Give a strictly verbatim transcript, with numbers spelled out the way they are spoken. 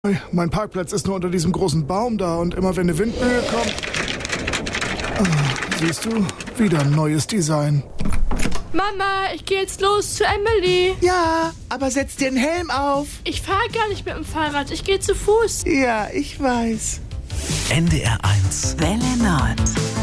Mein Parkplatz ist nur unter diesem großen Baum da und immer wenn eine Windböe kommt... Ah, siehst du? Wieder ein neues Design. Mama, ich gehe jetzt los zu Emily. Ja, aber setz dir einen Helm auf. Ich fahre gar nicht mit dem Fahrrad, ich gehe zu Fuß. Ja, ich weiß. N D R eins Welle Nord.